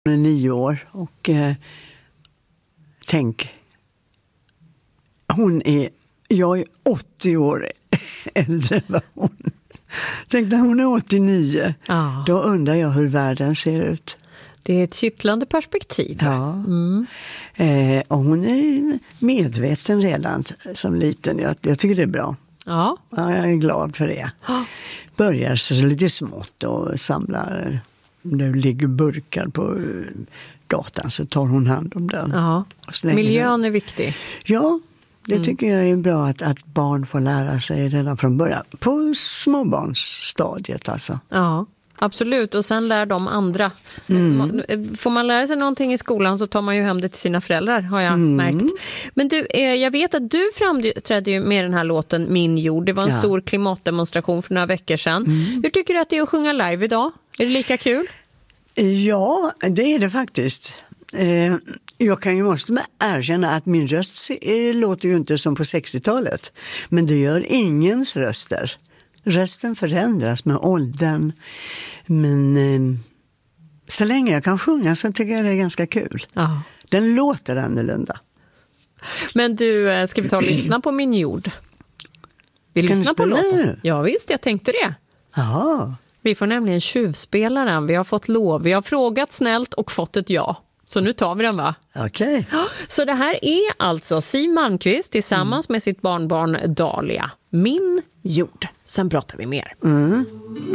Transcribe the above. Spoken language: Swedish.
Hon är 9 år och tänk, jag är 80 år äldre än vad hon. Tänk när hon är 89, då undrar jag hur världen ser ut. Det är ett kittlande perspektiv. Ja. Och hon är medveten redan som liten. Jag tycker det är bra. Ja. Ja, jag är glad för det. Börjar så lite smått och samlar. Om det ligger burkar på gatan så tar hon hand om den. Ja. Miljön är viktig. Ja, det tycker jag är bra att barn får lära sig redan från början. På småbarnsstadiet alltså. Ja, absolut. Och sen lär de andra. Får man lära sig någonting i skolan så tar man ju hem det till sina föräldrar, har jag märkt. Men du, jag vet att du framträdde ju med den här låten Min jord. Det var en stor klimatdemonstration för några veckor sedan. Hur tycker du att det är att sjunga live idag? Är det lika kul? Ja, det är det faktiskt. Måste erkänna att min röst låter ju inte som på 60-talet. Men det gör ingens röster. Rösten förändras med åldern. Men så länge jag kan sjunga så tycker jag det är ganska kul. Ja. Den låter annorlunda. Men du, ska vi ta och lyssna på Min jord? Vi lyssnar på låten. Nu? Ja visst, jag tänkte det. Jaha. Vi får nämligen tjuvspela den. Vi har fått lov. Vi har frågat snällt och fått ett ja. Så nu tar vi den, va? Okej. Så det här är alltså Siw Malmkvist tillsammans med sitt barnbarn Dahlia. Min jord. Sen pratar vi mer.